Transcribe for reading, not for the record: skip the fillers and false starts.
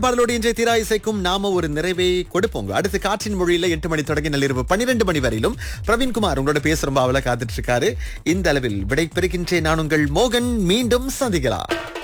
பாடலோடு இன்றைய தீரா இசைக்கும் நாம ஒரு நிறைவை கொடுப்போம். அடுத்து காற்றின் மொழியில 8 மணி தொடங்கி நள்ளிரவு 12 மணி வரையிலும் பிரவீன்குமார் உங்களோட பேச ரொம்ப அவளை காத்துட்டு இருக்காரு. இந்த அளவில் விடை பெறுகின்றேன். நான் உங்கள் மோகன். மீண்டும் சந்திக்கலாம்.